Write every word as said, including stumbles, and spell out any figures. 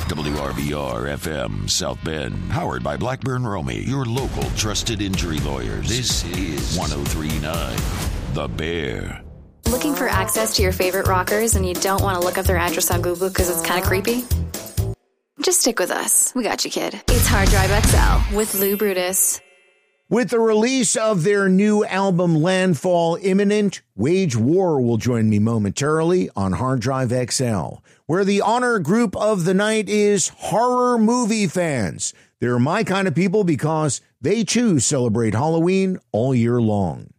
W R B R F M South Bend, powered by Blackburn Romy, your local trusted injury lawyers. This is one oh three point nine The Bear. Looking for access to your favorite rockers and you don't want to look up their address on Google because it's kind of creepy? Just stick with us. We got you, kid. It's Hard Drive X L with Lou Brutus. With the release of their new album Landfall imminent, Wage War will join me momentarily on Hard Drive X L, where the honor group of the night is horror movie fans. They're my kind of people because they too celebrate Halloween all year long.